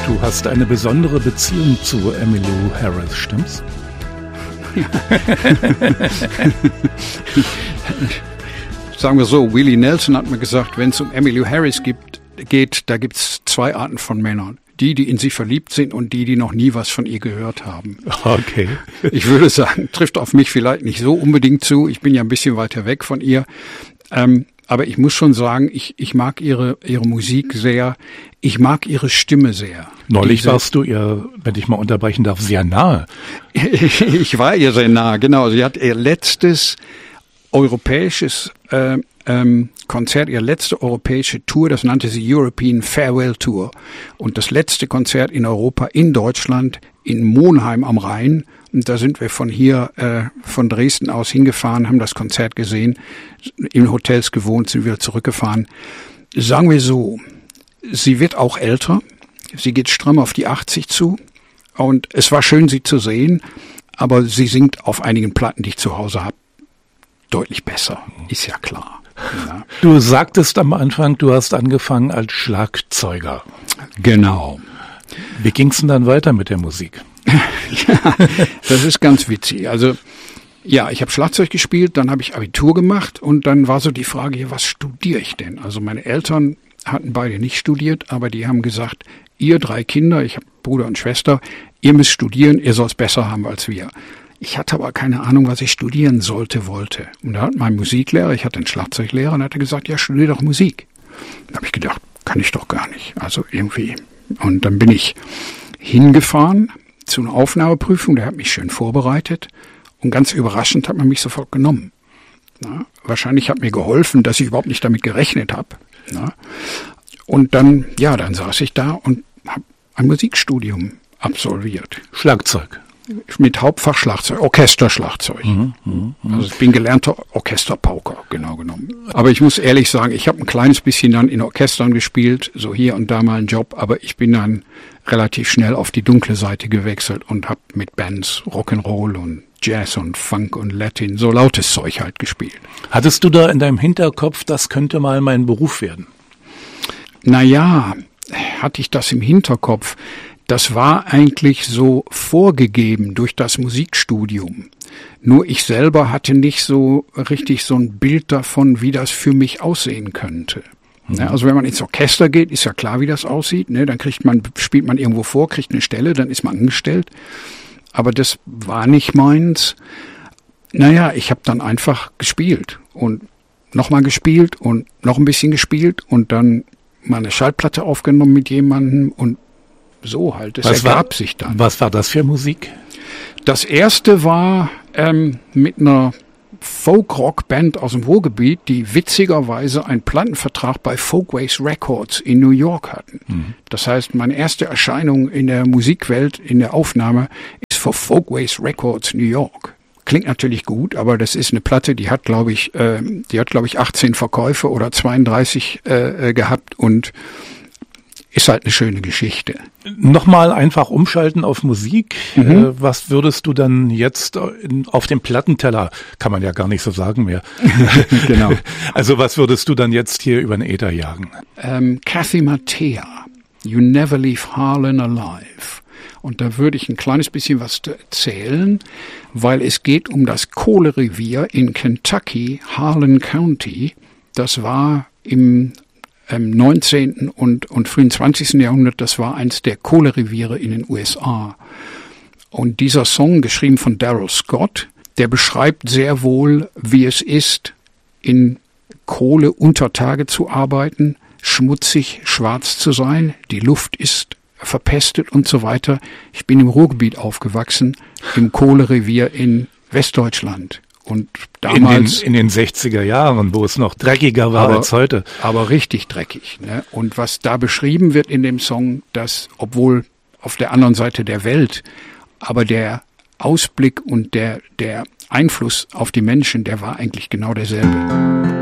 Du hast eine besondere Beziehung zu Emmylou Harris, stimmt's? Sagen wir so, Willie Nelson hat mir gesagt, wenn es um Emmylou Harris geht, da gibt's zwei Arten von Männern. Die in sie verliebt sind und die noch nie was von ihr gehört haben. Okay. Ich würde sagen, trifft auf mich vielleicht nicht so unbedingt zu. Ich bin ja ein bisschen weiter weg von ihr. Aber ich muss schon sagen, ich mag ihre Musik sehr. Ich mag ihre Stimme sehr. Neulich warst du ihr, wenn ich mal unterbrechen darf, sehr nahe. Ich war ihr sehr nahe, genau. Sie hat ihr letztes europäisches Konzert, ihre letzte europäische Tour, das nannte sie European Farewell Tour. Und das letzte Konzert in Europa, in Deutschland, in Monheim am Rhein. Und da sind wir von Dresden aus hingefahren, haben das Konzert gesehen, in Hotels gewohnt, sind wieder zurückgefahren. Sagen wir so, sie wird auch älter. Sie geht stramm auf die 80 zu. Und es war schön, sie zu sehen. Aber sie singt auf einigen Platten, die ich zu Hause habe, deutlich besser. Ist ja klar. Ja. Du sagtest am Anfang, du hast angefangen als Schlagzeuger. Genau. Wie ging's denn dann weiter mit der Musik? Ja, das ist ganz witzig. Also, ja, ich habe Schlagzeug gespielt, dann habe ich Abitur gemacht und dann war so die Frage, was studiere ich denn? Also meine Eltern hatten beide nicht studiert, aber die haben gesagt, ihr 3 Kinder, ich habe Bruder und Schwester, ihr müsst studieren, ihr sollt es besser haben als wir. Ich hatte aber keine Ahnung, was ich studieren wollte. Und da hat mein Musiklehrer, ich hatte einen Schlagzeuglehrer, und hat gesagt, ja, studier doch Musik. Da habe ich gedacht, kann ich doch gar nicht. Also irgendwie. Und dann bin ich hingefahren zu einer Aufnahmeprüfung, der hat mich schön vorbereitet. Und ganz überraschend hat man mich sofort genommen. Na, wahrscheinlich hat mir geholfen, dass ich überhaupt nicht damit gerechnet habe. Na. Und dann saß ich da und habe ein Musikstudium absolviert. Schlagzeug. Mit Hauptfach Schlagzeug, Orchesterschlagzeug. Also ich bin gelernter Orchesterpauker, genau genommen. Aber ich muss ehrlich sagen, ich habe ein kleines bisschen dann in Orchestern gespielt, so hier und da mal einen Job, aber ich bin dann relativ schnell auf die dunkle Seite gewechselt und habe mit Bands Rock'n'Roll und Jazz und Funk und Latin, so lautes Zeug halt gespielt. Hattest du da in deinem Hinterkopf, das könnte mal mein Beruf werden? Naja, hatte ich das im Hinterkopf. Das war eigentlich so vorgegeben durch das Musikstudium. Nur ich selber hatte nicht so richtig so ein Bild davon, wie das für mich aussehen könnte. Ja, also wenn man ins Orchester geht, ist ja klar, wie das aussieht. Ne? Dann spielt man irgendwo vor, kriegt eine Stelle, dann ist man angestellt. Aber das war nicht meins. Naja, ich habe dann einfach gespielt und nochmal gespielt und noch ein bisschen gespielt und dann mal eine Schallplatte aufgenommen mit jemandem und so halt, es ergab sich dann. Was war das für Musik? Das erste war mit einer Folk-Rock-Band aus dem Ruhrgebiet, die witzigerweise einen Plattenvertrag bei Folkways Records in New York hatten. Das heißt, meine erste Erscheinung in der Musikwelt, in der Aufnahme, ist für Folkways Records New York. Klingt natürlich gut, aber das ist eine Platte, die hat, glaube ich, 18 Verkäufe oder 32 gehabt und ist halt eine schöne Geschichte. Nochmal einfach umschalten auf Musik. Was würdest du dann jetzt auf dem Plattenteller, kann man ja gar nicht so sagen mehr. Genau. Also was würdest du dann jetzt hier über den Äther jagen? Kathy Mattea, You Never Leave Harlan Alive. Und da würde ich ein kleines bisschen was erzählen, weil es geht um das Kohlerevier in Kentucky, Harlan County. Das war im 19. und frühen 20. Jahrhundert, das war eins der Kohlereviere in den USA. Und dieser Song, geschrieben von Darrell Scott, der beschreibt sehr wohl, wie es ist, in Kohle unter Tage zu arbeiten, schmutzig, schwarz zu sein, die Luft ist verpestet und so weiter. Ich bin im Ruhrgebiet aufgewachsen, im Kohlerevier in Westdeutschland. Und damals in den 60er Jahren, wo es noch dreckiger war als heute. Aber richtig dreckig. Ne? Und was da beschrieben wird in dem Song, dass, obwohl auf der anderen Seite der Welt, aber der Ausblick und der Einfluss auf die Menschen, der war eigentlich genau derselbe.